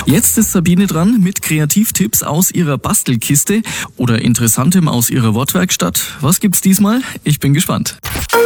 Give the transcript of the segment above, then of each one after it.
Jetzt ist Sabine dran mit Kreativtipps aus ihrer Bastelkiste oder Interessantem aus ihrer Wortwerkstatt. Was gibt's diesmal? Ich bin gespannt.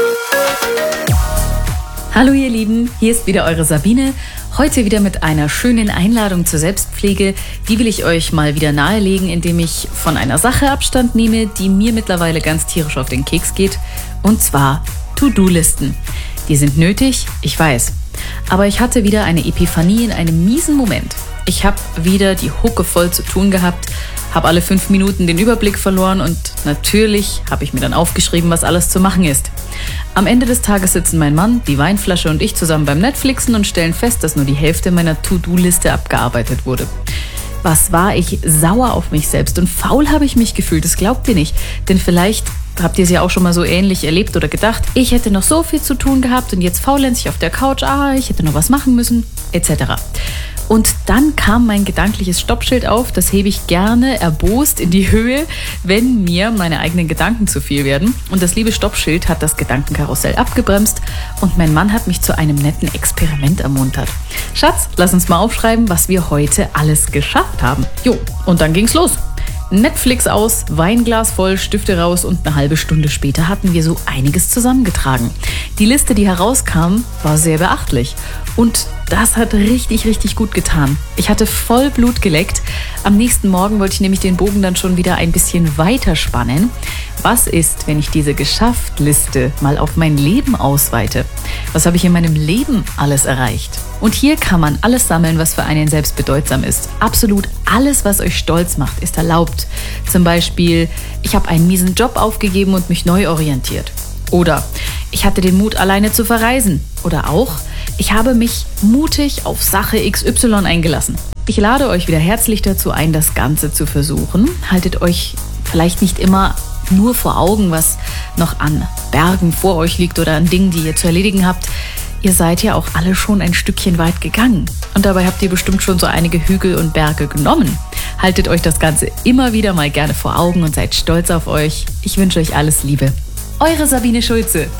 Hallo ihr Lieben, hier ist wieder eure Sabine. Heute wieder mit einer schönen Einladung zur Selbstpflege. Die will ich euch mal wieder nahelegen, indem ich von einer Sache Abstand nehme, die mir mittlerweile ganz tierisch auf den Keks geht. Und zwar To-Do-Listen. Die sind nötig, ich weiß. Aber ich hatte wieder eine Epiphanie in einem miesen Moment. Ich habe wieder die Hucke voll zu tun gehabt, habe alle 5 Minuten den Überblick verloren und natürlich habe ich mir dann aufgeschrieben, was alles zu machen ist. Am Ende des Tages sitzen mein Mann, die Weinflasche und ich zusammen beim Netflixen und stellen fest, dass nur die Hälfte meiner To-Do-Liste abgearbeitet wurde. Was war ich sauer auf mich selbst und faul habe ich mich gefühlt, das glaubt ihr nicht. Denn vielleicht habt ihr es ja auch schon mal so ähnlich erlebt oder gedacht, ich hätte noch so viel zu tun gehabt und jetzt faulenze ich auf der Couch, ich hätte noch was machen müssen, etc. Und dann kam mein gedankliches Stoppschild auf, das hebe ich gerne erbost in die Höhe, wenn mir meine eigenen Gedanken zu viel werden. Und das liebe Stoppschild hat das Gedankenkarussell abgebremst und mein Mann hat mich zu einem netten Experiment ermuntert. Schatz, lass uns mal aufschreiben, was wir heute alles geschafft haben. Jo, und dann ging's los. Netflix aus, Weinglas voll, Stifte raus und eine halbe Stunde später hatten wir so einiges zusammengetragen. Die Liste, die herauskam, war sehr beachtlich und das hat richtig, richtig gut getan. Ich hatte voll Blut geleckt. Am nächsten Morgen wollte ich nämlich den Bogen dann schon wieder ein bisschen weiter spannen. Was ist, wenn ich diese Geschafft-Liste mal auf mein Leben ausweite? Was habe ich in meinem Leben alles erreicht? Und hier kann man alles sammeln, was für einen selbst bedeutsam ist. Absolut alles, was euch stolz macht, ist erlaubt. Zum Beispiel, ich habe einen miesen Job aufgegeben und mich neu orientiert. Oder ich hatte den Mut, alleine zu verreisen. Oder auch, ich habe mich mutig auf Sache XY eingelassen. Ich lade euch wieder herzlich dazu ein, das Ganze zu versuchen. Haltet euch vielleicht nicht immer nur vor Augen, was noch an Bergen vor euch liegt oder an Dingen, die ihr zu erledigen habt. Ihr seid ja auch alle schon ein Stückchen weit gegangen. Und dabei habt ihr bestimmt schon so einige Hügel und Berge genommen. Haltet euch das Ganze immer wieder mal gerne vor Augen und seid stolz auf euch. Ich wünsche euch alles Liebe. Eure Sabine Schulze.